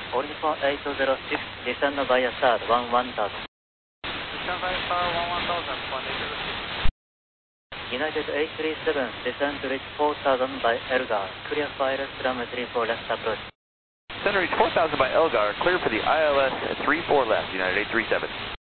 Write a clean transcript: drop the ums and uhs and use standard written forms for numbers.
Orion 806, descend via third, 11,000. Descend via third, 11,000, 180. United 837, descend to reach 4,000 by Elgar. Clear for ILS runway 34 left approach. Descend to reach 4,000 by Elgar, clear for the ILS at 34 left, United 837.